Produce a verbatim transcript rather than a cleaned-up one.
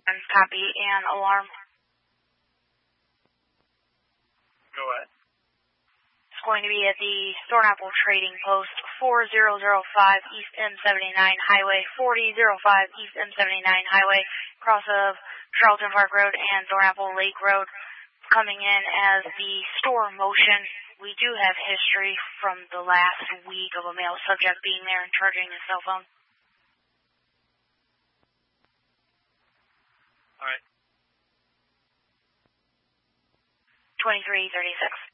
Copy and alarm. Go ahead. It's going to be at the Thornapple Trading Post, four thousand five East M seventy-nine Highway, forty oh five East M seventy-nine Highway, cross of Charlton Park Road and Thornapple Lake Road. Coming in as the Store Motion. We do have history from the last week of a male subject being there and charging his cell phone. All right. twenty-three thirty-six.